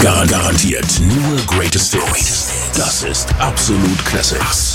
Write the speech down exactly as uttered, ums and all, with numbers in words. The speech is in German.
Gar garantiert nur Greatest Hits. Das ist Absolut Classics.